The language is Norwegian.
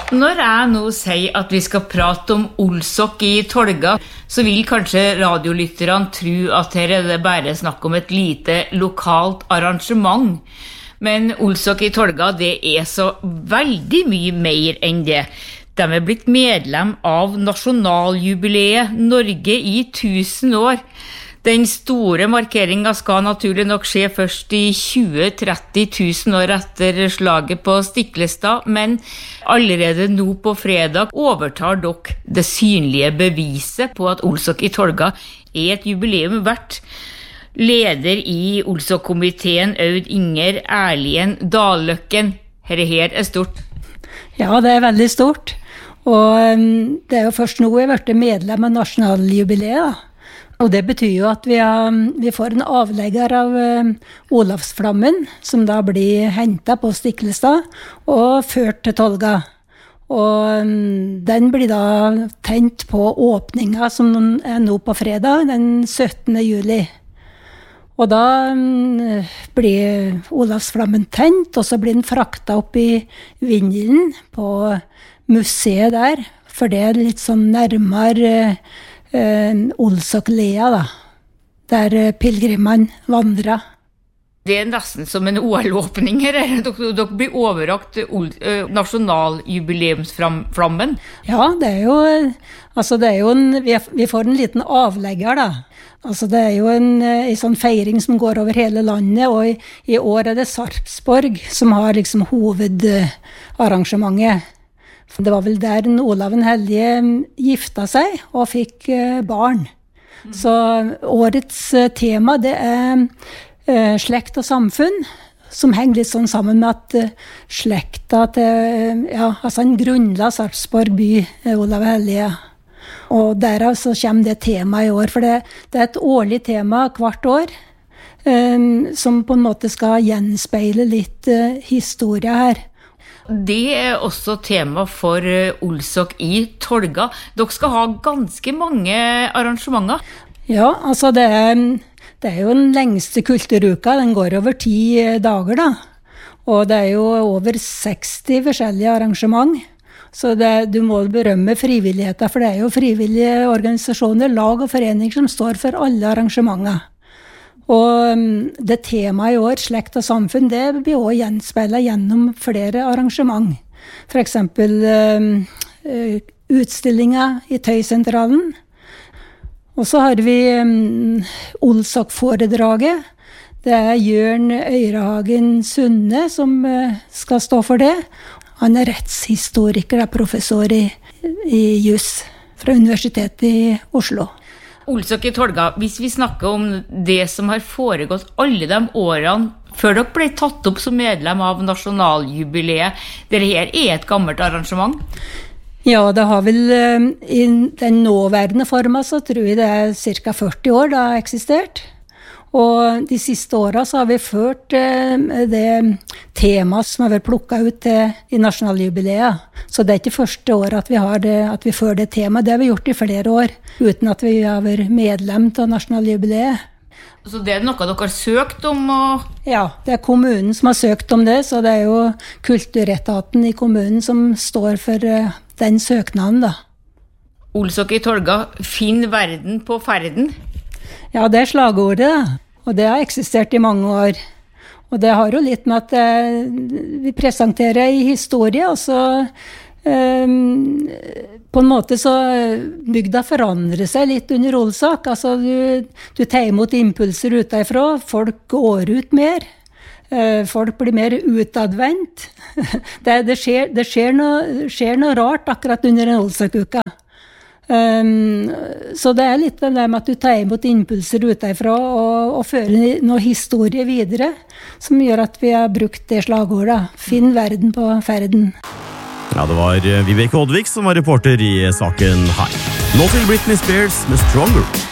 Når jeg nå sier at vi skal prate om Olsok I Tolga, så vil kanskje radiolytterne tro at her det bare snakk om et lite lokalt arrangement. Men Olsok I Tolga, det så veldig mye mer enn det. De blitt medlem av nasjonaljubileet Norge I 1000 år. Den store markeringen skal naturlig nok skje først I 20-30 000 år etter slaget på Stiklestad, men allerede nå på fredag overtar dere det synlige beviset på at Olsok I Tolga et jubileum verdt. Leder I Olsok-komiteen Aud Inger Erlien Dalløkken. Her stort. Ja, det veldig stort. Og det jo først nå jeg vært medlem av nasjonaljubileet. Og det betyr jo at vi får en avlegger av Olavsflammen, som da blir hentet på Stiklestad og ført til Tolga. Og den blir da tent på åpningen som nå på fredag, den 17. juli. Og da blir Olavsflammen tent, og så blir den fraktet opp I Vindelen på museet der, for det litt sånn nærmere Olsoklea da, der pilgrimene vandrer. Det nesten som en OL-åpning her. Dere blir overrakt nasjonaljubileumsflammen. Ja, det jo, altså det jo vi får en liten avlegger da. Altså det jo en sånn feiring som går over hele landet, og I år det Sarpsborg som har liksom hovedarrangementet. Det var vel der Olav den Hellige gifta seg og fikk barn. Så årets tema det slekt og samfunn, som henger litt sånn sammen med at slekta til, ja, altså en grunnla Sarpsborg by, Olav den Hellige. Og derav så kommer det temaet I år, for det et årlig tema hvert år, som på en måte skal gjenspeile litt historie her. Det også tema for Olsok I Tolga. Dere skal ha ganske mange arrangementer. Ja, altså det jo den lengste kulturuka. Den går over 10 dager da. Og det jo over 60 forskjellige arrangement. Så du må berømme frivilligheten, for det jo frivillige organisasjoner, lag og foreninger som står for alle arrangementer. Og det temaet I år, slekt og samfunn, det blir også gjenspeilet gjennom flere arrangement. For eksempel utstillinger I Tøysentralen. Og så har vi Olsok-foredraget. Det Jørn Øyrehagen Sunde som skal stå for det. Han rettshistoriker, professor I Jus fra Universitetet I Oslo. Olsok I Tolga, hvis vi snakker om det som har foregått alle de årene før dere ble tatt opp som medlem av nasjonaljubileet, det her et gammelt arrangement? Ja, det har vel I den nåværende formen så tror jeg det cirka 40 år det har eksistert. Og de siste årene så har vi ført det tema som har vært plukket ut I nasjonaljubileet. Så det ikke første året at vi fører det tema. Det har vi gjort I flere år, uten at vi har vært medlem til nasjonaljubileet. Så det noe dere har søkt om? Ja, det kommunen som har søkt om det, så det jo kulturetaten I kommunen som står for den søknaden da. Olsok I Tolga, finn verden på ferden. Ja, det slagordet da. Og det har eksistert I mange år. Og det har jo litt med at vi presenterer I historie, og så på en måte så bygda forandrer seg litt under Olsok. Altså du tar imot impulser utenfra, folk går ut mer, folk blir mer utadvendt. Det skjer noe rart akkurat under en Olsok-uka. Så det litt av det med at du tar imot impulser utenfra og fører noe historie videre, som gjør at vi har brukt det slagordet. Finn verden på ferden. Ja, det var Vibeke Oddvik som var reporter I saken her. Nå til Britney Spears med Stronger.